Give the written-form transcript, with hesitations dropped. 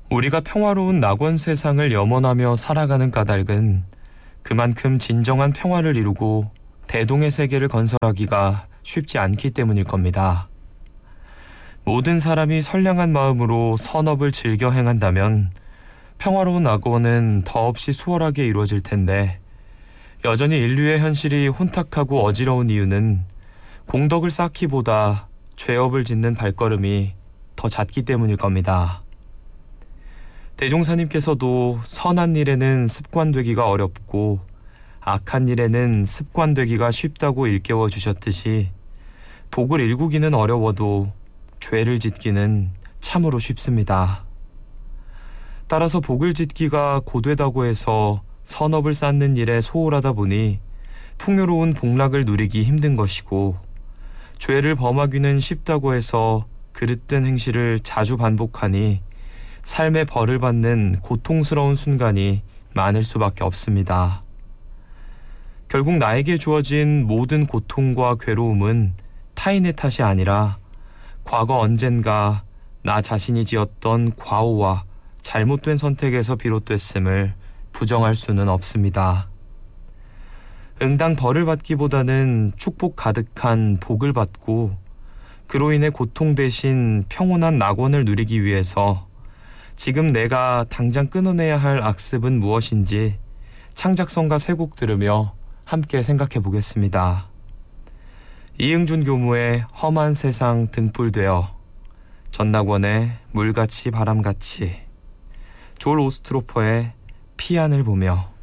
우리가 평화로운 낙원 세상을 염원하며 살아가는 까닭은 그만큼 진정한 평화를 이루고 대동의 세계를 건설하기가 쉽지 않기 때문일 겁니다. 모든 사람이 선량한 마음으로 선업을 즐겨 행한다면 평화로운 낙원은 더없이 수월하게 이루어질 텐데, 여전히 인류의 현실이 혼탁하고 어지러운 이유는 공덕을 쌓기보다 죄업을 짓는 발걸음이 더 잦기 때문일 겁니다. 대종사님께서도 선한 일에는 습관되기가 어렵고 악한 일에는 습관되기가 쉽다고 일깨워 주셨듯이, 복을 일구기는 어려워도 죄를 짓기는 참으로 쉽습니다. 따라서 복을 짓기가 고되다고 해서 선업을 쌓는 일에 소홀하다 보니 풍요로운 복락을 누리기 힘든 것이고, 죄를 범하기는 쉽다고 해서 그릇된 행실을 자주 반복하니 삶의 벌을 받는 고통스러운 순간이 많을 수밖에 없습니다. 결국 나에게 주어진 모든 고통과 괴로움은 타인의 탓이 아니라 과거 언젠가 나 자신이 지었던 과오와 잘못된 선택에서 비롯됐음을 부정할 수는 없습니다. 응당 벌을 받기보다는 축복 가득한 복을 받고 그로 인해 고통 대신 평온한 낙원을 누리기 위해서 지금 내가 당장 끊어내야 할 악습은 무엇인지 창작성가 세 곡 들으며 함께 생각해 보겠습니다. 이응준 교무의 험한 세상 등불되어, 전낙원의 물같이 바람같이, 졸 오스트로퍼의 피안을 보며.